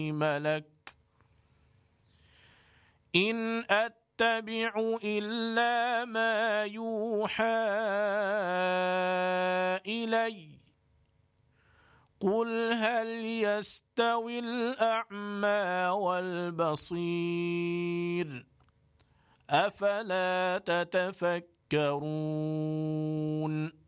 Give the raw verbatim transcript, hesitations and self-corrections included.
ملك إن أتبع إلا ما يوحى إلي قل هل يستوي الأعمى والبصير أفلا تتفكرون